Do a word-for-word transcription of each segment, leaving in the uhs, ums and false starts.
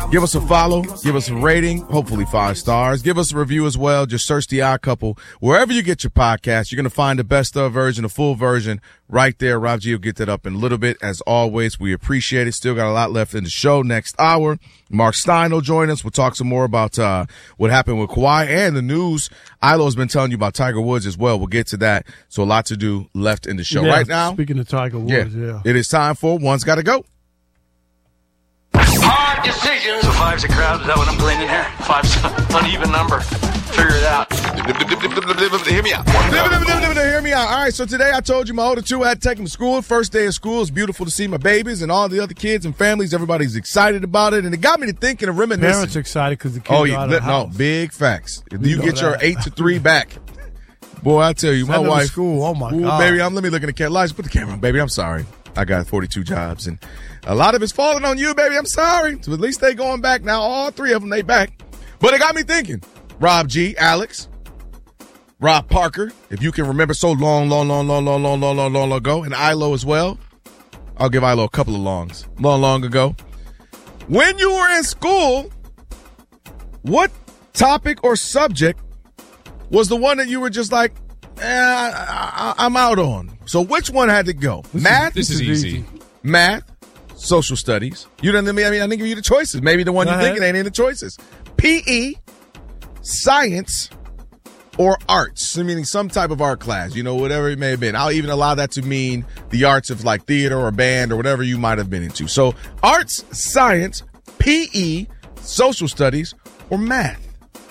Give us a follow. Give us a rating. Hopefully five stars. Give us a review as well. Just search The Odd Couple. Wherever you get your podcast, you're going to find the best of version, the full version right there. Rob G will get that up in a little bit. As always, we appreciate it. Still got a lot left in the show. Next hour, Mark Stein will join us. We'll talk some more about uh what happened with Kawhi and the news Ilo's been telling you about Tiger Woods as well. We'll get to that. So a lot to do left in the show. Yeah, right now, speaking of Tiger Woods, yeah. yeah. It is time for One's Gotta Go. Hard decisions. So five's a crowd. Is that what I'm playing in here? Five's an uneven number. Figure it out. Hear me out. Hear me out. All right, so today I told you my older two had to take them to school. First day of school. It's beautiful to see my babies and all the other kids and families. Everybody's excited about it, and it got me to thinking of reminiscing. Parents excited because the kids oh, are yeah, out of the no, house. big facts. If You you know get that. your eight to three back, boy, I tell you, Send my them to wife. school. Oh my Ooh, God, baby, I'm let me look in the camera. Elijah, put the camera on, baby. I'm sorry. I got forty-two jobs, and a lot of it's falling on you, baby. I'm sorry. So at least they going back now. All three of them, they back. But it got me thinking. Rob G, Alex, Rob Parker, if you can remember so long, long, long, long, long, long, long, long, long ago, and Ilo as well. I'll give Ilo a couple of longs. Long, long ago. When you were in school, what topic or subject was the one that you were just like, eh, I, I, I'm out on? So which one had to go? This Math? This is easy. Math, social studies. You didn't. I mean, I didn't give you the choices. Maybe the one Go you're ahead. thinking ain't in the choices. P E, science, or arts. I mean, some type of art class. You know, whatever it may have been. I'll even allow that to mean the arts of like theater or band or whatever you might have been into. So, arts, science, P E, social studies, or math.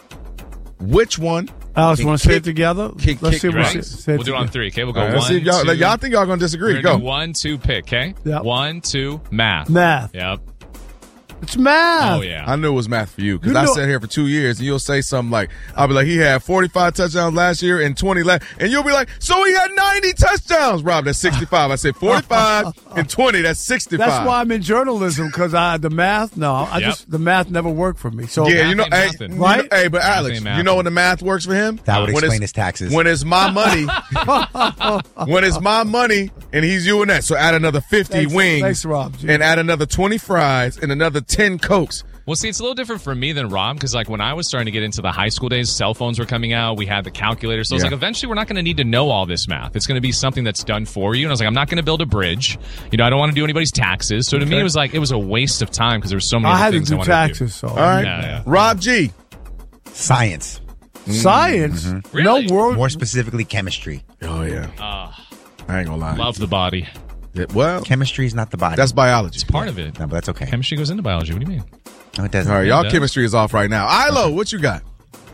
Which one? Alex, can want to say kick- it together? kick- Let's kick see what rocks? we say. We'll do it on three, okay? We'll go All right, let's one, see if y'all, two. y'all think y'all gonna disagree. We're gonna Go. do one, two, pick, okay? Yep. One, two, math. Math. Yep. It's math. Oh, yeah. I knew it was math for you because You I know- sat here for two years and you'll say something like, I'll be like, he had forty-five touchdowns last year and twenty last, and you'll be like, so he had ninety touchdowns. Rob, that's sixty-five. I said forty-five and twenty, that's sixty-five. That's why I'm in journalism, because I the math. No, I Yep. just the math never worked for me. So Yeah, you know, Math hey, ain't you mathin'. know- Right? hey, but Math Alex, ain't you know mathin'. when the math works for him? That would When explain it's- his taxes. When it's my money, when it's my money and he's you and that. So add another fifty Thanks- wings thanks, Rob G. and add another twenty fries and another ten Cokes. Well, see, it's a little different for me than Rob because, like, when I was starting to get into the high school days, cell phones were coming out. We had the calculator. So I was Yeah. like, eventually, we're not going to need to know all this math. It's going to be something that's done for you. And I was like, I'm not going to build a bridge. You know, I don't want to do anybody's taxes. So to me, it was like, it was a waste of time because there were so many I other had to things I do wanted taxes. to So All right. Yeah, yeah. Rob G. Science. science. Really? No world. More specifically, chemistry. Oh, yeah. do. Uh, I ain't gonna lie. love the body. Yeah, well, Chemistry is not the body. that's biology. It's part of it. no, but that's okay. Chemistry goes into biology. What do you mean? No, it doesn't. All right, y'all does. chemistry is off right now. Ilo, what you got?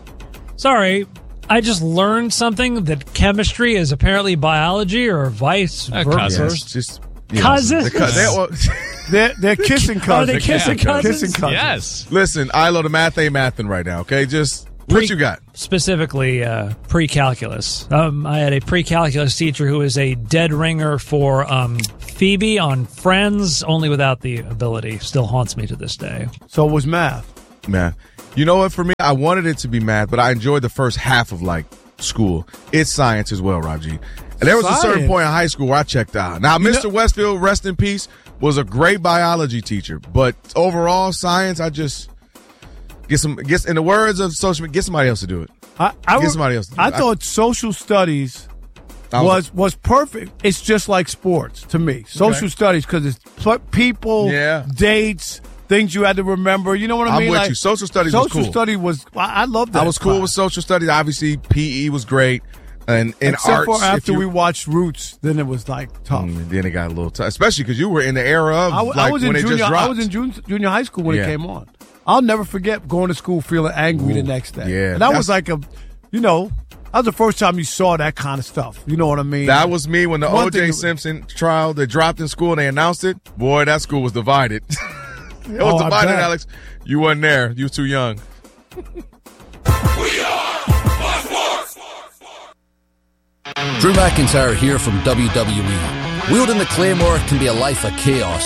Sorry, I just learned something that chemistry is apparently biology or vice Uh, versa. cousins. Yes, just you know, Cousins? the cou- they- well, They're, they're kissing cousins. Are they kissing Yeah. cousins? Kissing cousins. Yes. listen, Ilo, the math ain't mathing right now. Okay, just what Pre- you got? Specifically, uh, pre-calculus. Um, I had a pre-calculus teacher who was a dead ringer for um, Phoebe on Friends, only without the ability. Still haunts me to this day. So it was math. Math. You know what? For me, I wanted it to be math, but I enjoyed the first half of like school. It's science as well, Rob G. And there was a certain Science? point in high school where I checked out. Now, You Mister know- Westfield, rest in peace, was a great biology teacher, but overall science, I just get some. Get in the words of social, get somebody else to do it. I, I, Get were- somebody else to do I it. I- thought social studies I was was perfect. It's just like sports to me. Social Okay. studies because it's pl- people, Yeah. dates, things you had to remember. You know what I I'm mean? with Like, you. Social studies was Social cool. study was. I, I love that. I was cool class. with social studies. Obviously, P E was great, and in Except arts, for if after you- we watched Roots, then it was like tough. Mm, then it got a little tough, especially because you were in the era of I, w- like I was when in it junior. just I dropped. was in junior, junior high school when Yeah. it came on. I'll never forget going to school feeling angry the next day. Yeah. and that That's- was like a, you know, that was the first time you saw that kind of stuff. You know what I mean? That was me when the One O J thing- Simpson trial they dropped in school and they announced it. Boy, that school was divided. It was Oh, I divided, bet. Alex. You wasn't there. You was too young. Drew McIntyre here from W W E. Wielding the Claymore can be a life of chaos,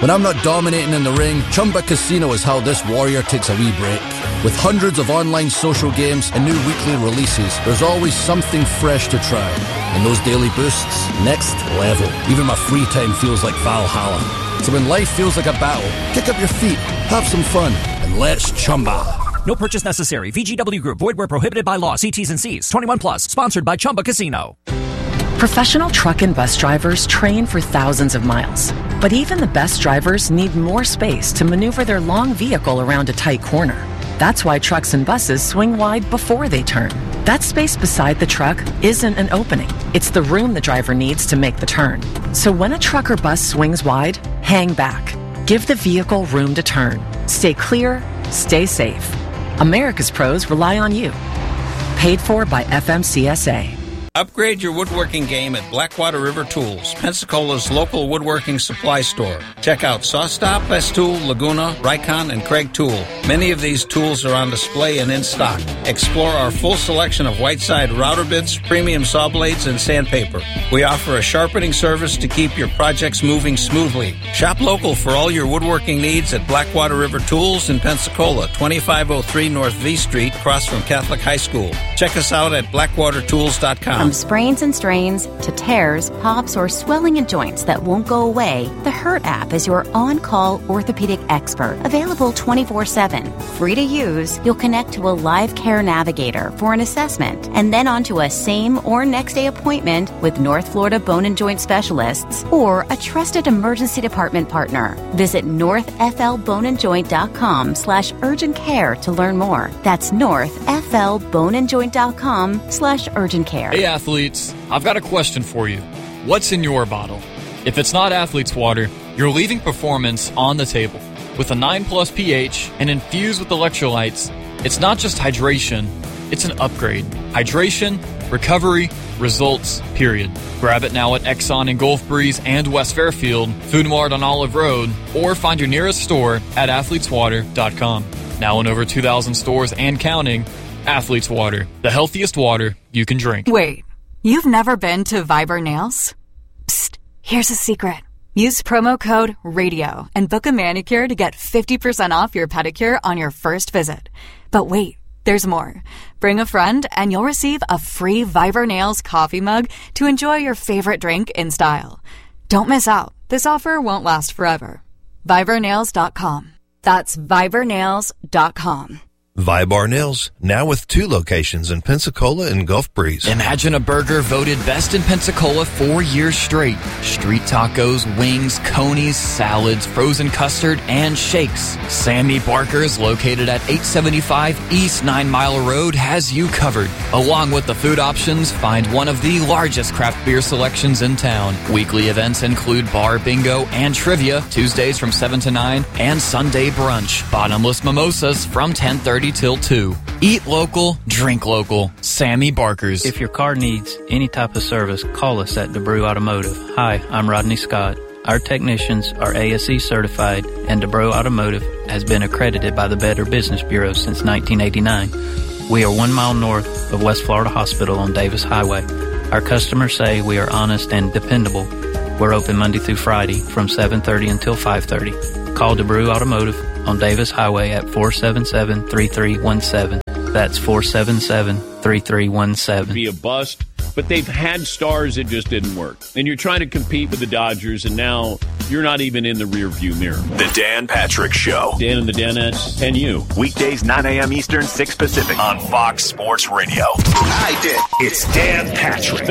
When I'm not dominating in the ring, Chumba Casino is how this warrior takes a wee break. With hundreds of online social games and new weekly releases, there's always something fresh to try. And those daily boosts, next level. Even my free time feels like Valhalla. So when life feels like a battle, kick up your feet, have some fun, and let's Chumba. No purchase necessary. V G W Group. Void where prohibited by law. See T's and C's. twenty-one plus. Sponsored by Chumba Casino. Professional truck and bus drivers train for thousands of miles. But even the best drivers need more space to maneuver their long vehicle around a tight corner. That's why trucks and buses swing wide before they turn. That space beside the truck isn't an opening. It's the room the driver needs to make the turn. So when a truck or bus swings wide, hang back. Give the vehicle room to turn. Stay clear, stay safe. America's pros rely on you. Paid for by F M C S A. Upgrade your woodworking game at Blackwater River Tools, Pensacola's local woodworking supply store. Check out Sawstop, Festool, Laguna, Rycon, and Craig Tool. Many of these tools are on display and in stock. Explore our full selection of Whiteside router bits, premium saw blades, and sandpaper. We offer a sharpening service to keep your projects moving smoothly. Shop local for all your woodworking needs at Blackwater River Tools in Pensacola, twenty-five oh three North V Street, across from Catholic High School. Check us out at blackwater tools dot com. From sprains and strains to tears, pops, or swelling in joints that won't go away, the Hurt app is your on-call orthopedic expert. Available twenty-four seven. Free to use, you'll connect to a live care navigator for an assessment and then onto a same or next day appointment with North Florida Bone and Joint Specialists or a trusted emergency department partner. Visit north f l bone and joint dot com slash urgent care to learn more. That's north f l bone and joint dot com slash urgent care. Hey athletes, I've got a question for you. What's in your bottle? If it's not Athlete's Water, you're leaving performance on the table. With a nine plus pH and infused with electrolytes, it's not just hydration, it's an upgrade. Hydration, recovery, results, period. Grab it now at Exxon in Gulf Breeze and West Fairfield, Food Mart on Olive Road, or find your nearest store at athletes water dot com. Now in over two thousand stores and counting, Athlete's Water, the healthiest water you can drink. Wait, you've never been to Viber Nails? Psst, here's a secret. Use promo code RADIO and book a manicure to get fifty percent off your pedicure on your first visit. But wait, there's more. Bring a friend and you'll receive a free Viber Nails coffee mug to enjoy your favorite drink in style. Don't miss out. This offer won't last forever. Viber Nails dot com. That's Viber Nails dot com. Vibar Nails, now with two locations in Pensacola and Gulf Breeze. Imagine a burger voted best in Pensacola four years straight. Street tacos, wings, conies, salads, frozen custard, and shakes. Sammy Barker's, located at eight seventy-five East Nine Mile Road, has you covered. Along with the food options, find one of the largest craft beer selections in town. Weekly events include bar bingo and trivia, Tuesdays from seven to nine, and Sunday brunch. Bottomless mimosas from ten thirty till two. Eat local, drink local. Sammy Barker's. If your car needs any type of service, call us at DeBrew Automotive. Hi, I'm Rodney Scott. Our technicians are A S E certified, and DeBrew Automotive has been accredited by the Better Business Bureau since nineteen eighty-nine. We are one mile north of West Florida Hospital on Davis Highway. Our customers say we are honest and dependable. We're open Monday through Friday from seven thirty until five thirty. Call DeBrew Automotive on Davis Highway at four seven seven, three three one seven. That's four seven seven, three three one seven. Be a bust, but they've had stars that just didn't work. And you're trying to compete with the Dodgers, and now you're not even in the rearview mirror. The Dan Patrick Show. Dan and the Danettes and you. Weekdays, nine a.m. Eastern, six Pacific on Fox Sports Radio. I did. It's Dan Patrick.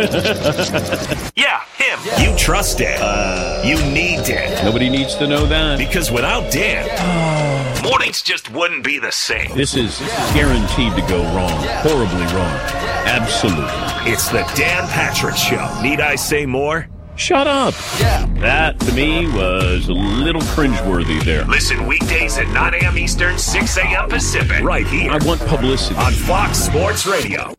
Yeah, him. Yeah. You trust Dan. Uh, you need Dan. Nobody needs to know that. Because without Dan, oh. mornings just wouldn't be the same. This is guaranteed to go wrong. Horribly wrong. Absolutely. It's the Dan Patrick Show. Need I say more? Shut up. Yeah. That, to me, was a little cringeworthy there. Listen weekdays at nine a.m. Eastern, six a.m. Pacific. Right here. I want publicity. On Fox Sports Radio.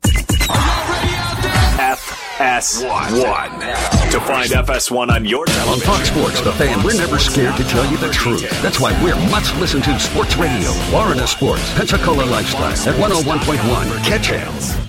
F S one. To find F S one on your television. On Fox Sports, The Fan, we're never scared to tell you the truth. That's why we're much listened to sports radio. Florida Sports, Pensacola Lifestyle at one oh one point one. Catch it.